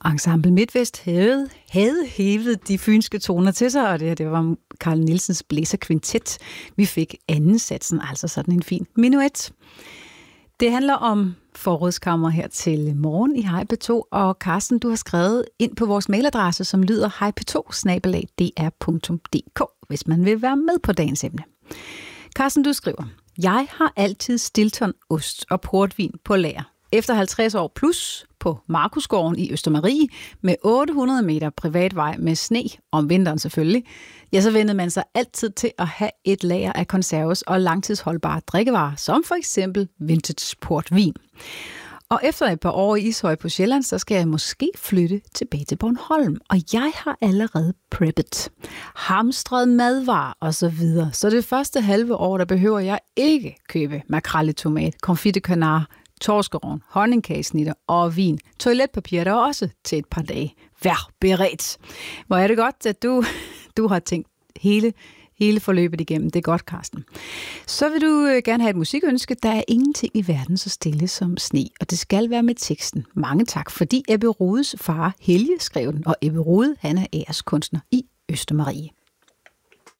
Ensemble MidtVest havde hævet de fynske toner til sig, og det var Carl Nielsens blæserkvintet. Vi fik anden satsen, altså sådan en fin menuet. Det handler om forrådskammer her til morgen i Hej P2, og Carsten, du har skrevet ind på vores mailadresse, som lyder hejp2@dr.dk, hvis man vil være med på dagens emne. Carsten, du skriver: Jeg har altid Stilton ost og portvin på lager. Efter 50 år plus på Markusgården i Østermarie med 800 meter privatvej med sne, om vinteren selvfølgelig, ja, så vendte man sig altid til at have et lager af konserves og langtidsholdbare drikkevarer, som for eksempel vintage portvin. Og efter et par år i Ishøj på Sjælland, så skal jeg måske flytte tilbage til Bornholm. Og jeg har allerede preppet, hamstret madvarer og så videre. Så det første halve år, der behøver jeg ikke købe makreletomat, confit de canard, torskerogn, honningkagesnitter og vin. Toiletpapir der også til et par dage. Vær beredt. Hvor er det godt, at du har tænkt hele forløbet igennem. Det er godt, Carsten. Så vil du gerne have et musikønske. Der er ingenting i verden så stille som sne, og det skal være med teksten. Mange tak, fordi Ebbe Rudes far Helge skrev den, og Ebbe Rude, han er æreskunstner i Østermarie.